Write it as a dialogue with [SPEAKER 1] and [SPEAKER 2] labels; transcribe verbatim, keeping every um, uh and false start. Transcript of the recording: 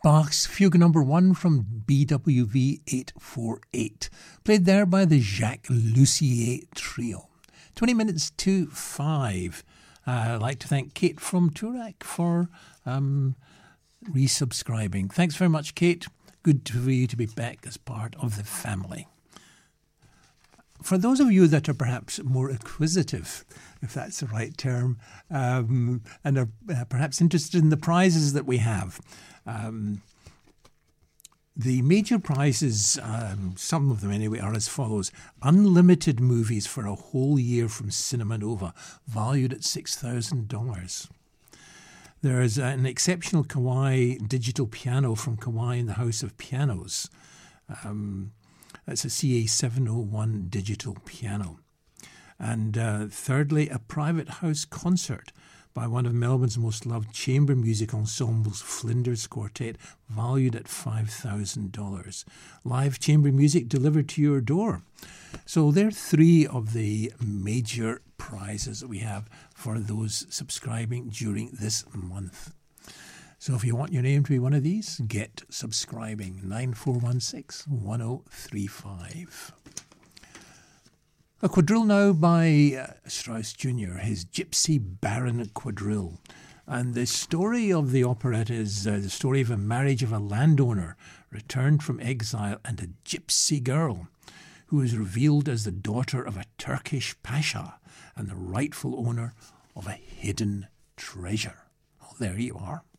[SPEAKER 1] Bach's Fugue number one from B W V eight forty-eight, played there by the Jacques Lussier Trio. twenty minutes to five. Uh, I'd like to thank Kate from Toorak for um, resubscribing. Thanks very much, Kate. Good for you to be back as part of the family. For those of you that are perhaps more acquisitive, if that's the right term, um, and are uh, perhaps interested in the prizes that we have, um, the major prizes, um, some of them anyway, are as follows. Unlimited movies for a whole year from Cinema Nova, valued at six thousand dollars. There's an exceptional Kawai digital piano from Kawai in the House of Pianos. Um, that's a C A seven oh one digital piano. And uh, thirdly, a private house concert by one of Melbourne's most loved chamber music ensembles, Flinders Quartet, valued at five thousand dollars. Live chamber music delivered to your door. So there are three of the major prizes that we have for those subscribing during this month. So if you want your name to be one of these, get subscribing. nine four one six, one oh three five. A quadrille now by uh, Strauss Junior, his Gypsy Baron Quadrille. And the story of the operetta is uh, the story of a marriage of a landowner returned from exile and a gypsy girl who is revealed as the daughter of a Turkish pasha and the rightful owner of a hidden treasure. Well, there you are.